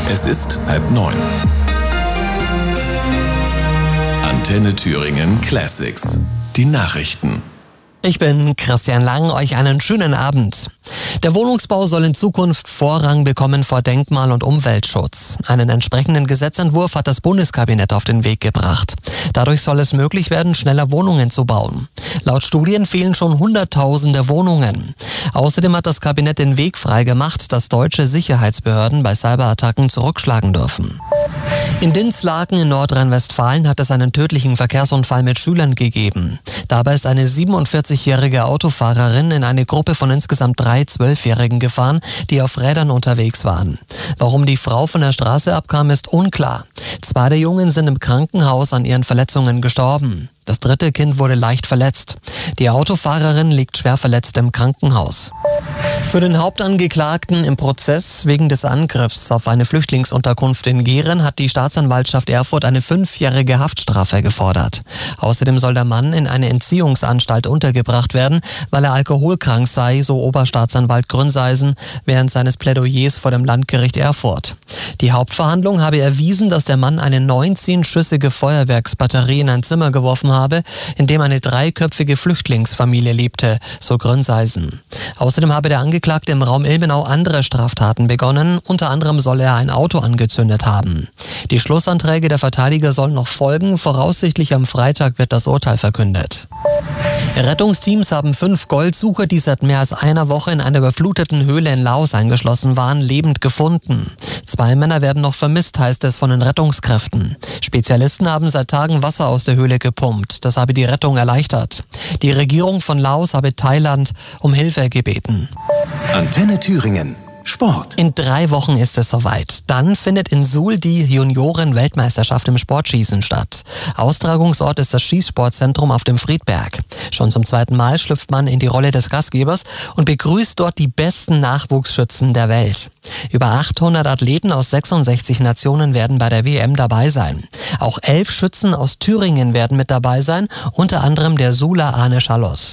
Es ist 8:30. Antenne Thüringen Classics. Die Nachrichten. Ich bin Christian Lang, euch einen schönen Abend. Der Wohnungsbau soll in Zukunft Vorrang bekommen vor Denkmal- und Umweltschutz. Einen entsprechenden Gesetzentwurf hat das Bundeskabinett auf den Weg gebracht. Dadurch soll es möglich werden, schneller Wohnungen zu bauen. Laut Studien fehlen schon Hunderttausende Wohnungen. Außerdem hat das Kabinett den Weg freigemacht, dass deutsche Sicherheitsbehörden bei Cyberattacken zurückschlagen dürfen. In Dinslaken in Nordrhein-Westfalen hat es einen tödlichen Verkehrsunfall mit Schülern gegeben. Dabei ist eine 47-jährige Autofahrerin in eine Gruppe von insgesamt 3 12-Jährigen gefahren, die auf Rädern unterwegs waren. Warum die Frau von der Straße abkam, ist unklar. 2 der Jungen sind im Krankenhaus an ihren Verletzungen gestorben. Das 3. Kind wurde leicht verletzt. Die Autofahrerin liegt schwer verletzt im Krankenhaus. Für den Hauptangeklagten im Prozess wegen des Angriffs auf eine Flüchtlingsunterkunft in Gehren hat die Staatsanwaltschaft Erfurt eine 5-jährige Haftstrafe gefordert. Außerdem soll der Mann in eine Entziehungsanstalt untergebracht werden, weil er alkoholkrank sei, so Oberstaatsanwalt Grünseisen während seines Plädoyers vor dem Landgericht Erfurt. Die Hauptverhandlung habe erwiesen, dass der Mann eine 19-schüssige Feuerwerksbatterie in ein Zimmer geworfen habe, in dem eine 3-köpfige Flüchtlingsfamilie lebte, so Grünseisen. Außerdem habe der Angeklagte im Raum Ilmenau andere Straftaten begonnen. Unter anderem soll er ein Auto angezündet haben. Die Schlussanträge der Verteidiger sollen noch folgen. Voraussichtlich am Freitag wird das Urteil verkündet. Rettungsteams haben 5 Goldsucher, die seit mehr als einer Woche in einer überfluteten Höhle in Laos eingeschlossen waren, lebend gefunden. 2 Männer werden noch vermisst, heißt es von den Rettungskräften. Spezialisten haben seit Tagen Wasser aus der Höhle gepumpt. Das habe die Rettung erleichtert. Die Regierung von Laos habe Thailand um Hilfe gebeten. Antenne Thüringen. Sport. In 3 Wochen ist es soweit. Dann findet in Suhl die Junioren-Weltmeisterschaft im Sportschießen statt. Austragungsort ist das Schießsportzentrum auf dem Friedberg. Schon zum 2. Mal schlüpft man in die Rolle des Gastgebers und begrüßt dort die besten Nachwuchsschützen der Welt. Über 800 Athleten aus 66 Nationen werden bei der WM dabei sein. Auch 11 Schützen aus Thüringen werden mit dabei sein, unter anderem der Suhler Arne Schallos.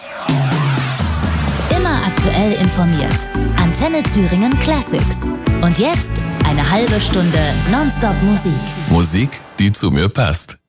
Aktuell informiert. Antenne Thüringen Classics. Und jetzt eine halbe Stunde Nonstop Musik. Musik, die zu mir passt.